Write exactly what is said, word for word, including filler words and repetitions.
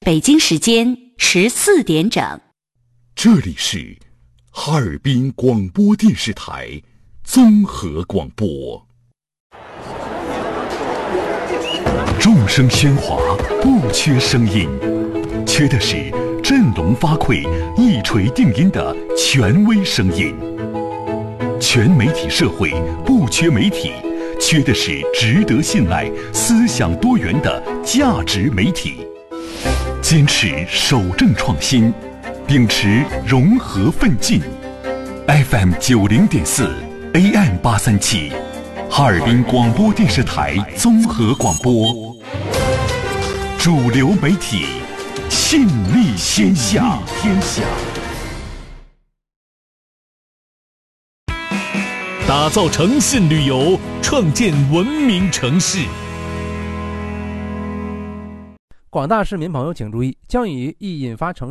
北京时间十四点整。 这里是哈尔滨广播电视台综合广播。众声喧哗，不缺声音，缺的是振聋发聩、一锤定音的权威声音。全媒体社会不缺媒体，缺的是值得信赖、思想多元的价值媒体。坚持守正创新，秉持融合奋进。F M 九零点四 A M 八三七，哈尔滨广播电视台综合广播，主流媒体，信力天下。天下打造诚信旅游，创建文明城市。 广大市民朋友请注意，将与易引发城